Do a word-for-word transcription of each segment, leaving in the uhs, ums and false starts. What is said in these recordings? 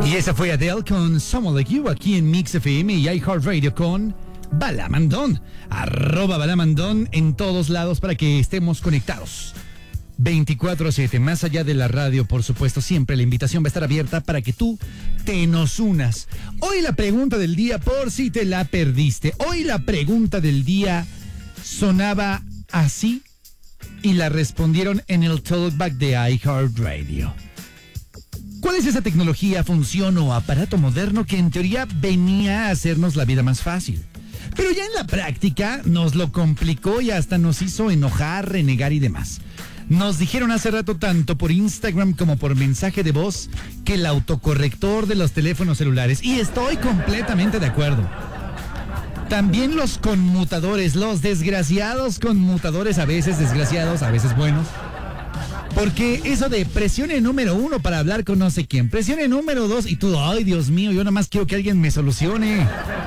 Y esa fue Adele con Someone Like You aquí en Mix F M y iHeartRadio con Balamandón. Arroba Balamandón en todos lados para que estemos conectados. veinticuatro siete, más allá de la radio, por supuesto, siempre la invitación va a estar abierta para que tú te nos unas. Hoy la pregunta del día, por si te la perdiste. Hoy la pregunta del día sonaba así y la respondieron en el Talkback de iHeartRadio. ¿Cuál es esa tecnología, función o aparato moderno que en teoría venía a hacernos la vida más fácil? Pero ya en la práctica nos lo complicó y hasta nos hizo enojar, renegar y demás. Nos dijeron hace rato tanto por Instagram como por mensaje de voz que el autocorrector de los teléfonos celulares, y estoy completamente de acuerdo. También los conmutadores, los desgraciados conmutadores, a veces desgraciados, a veces buenos. Porque eso de presione número uno para hablar con no sé quién, presione número dos y tú, ay Dios mío, yo nada más quiero que alguien me solucione.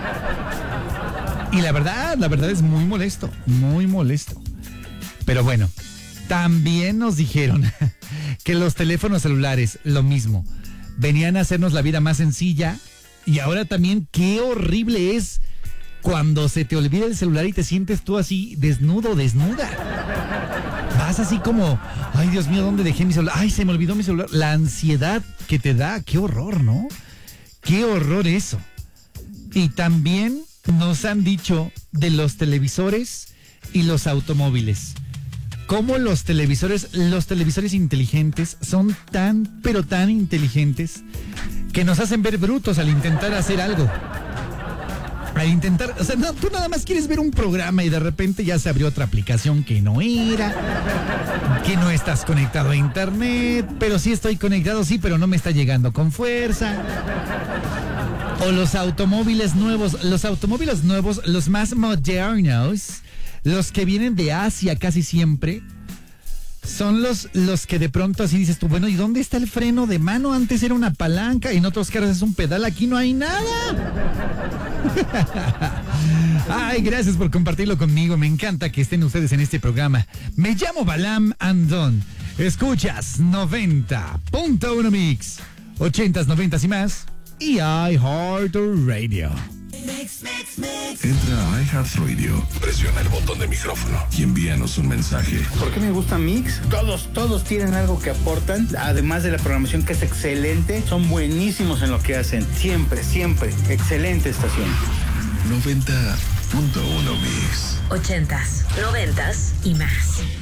Y la verdad, la verdad es muy molesto, muy molesto. Pero bueno, también nos dijeron que los teléfonos celulares, lo mismo, venían a hacernos la vida más sencilla. Y ahora también qué horrible es cuando se te olvida el celular y te sientes tú así desnudo, desnuda. Vas así como, ay Dios mío, ¿dónde dejé mi celular? Ay, se me olvidó mi celular. La ansiedad que te da, qué horror, ¿no? Qué horror eso. Y también nos han dicho de los televisores y los automóviles. Cómo los televisores, los televisores inteligentes son tan, pero tan inteligentes que nos hacen ver brutos al intentar hacer algo. Al intentar, o sea, no, tú nada más quieres ver un programa y de repente ya se abrió otra aplicación que no era, que no estás conectado a internet, pero sí estoy conectado, sí, pero no me está llegando con fuerza. O los automóviles nuevos, los automóviles nuevos, los más modernos, los que vienen de Asia casi siempre, son los, los que de pronto así dices tú, bueno, ¿y dónde está el freno de mano? Antes era una palanca, en otros casos es un pedal, aquí no hay nada. Ay, gracias por compartirlo conmigo, me encanta que estén ustedes en este programa. Me llamo Balam Andón, escuchas noventa punto uno Mix, ochentas, noventas y más, y iHeartRadio. Mix, mix, mix. Entra a iHeartRadio, presiona el botón de micrófono y envíanos un mensaje. ¿Por qué me gusta Mix? Todos, todos tienen algo que aportan, además de la programación que es excelente, son buenísimos en lo que hacen, siempre, siempre, excelente estación. noventa punto uno Mix. Ochentas, noventas y más.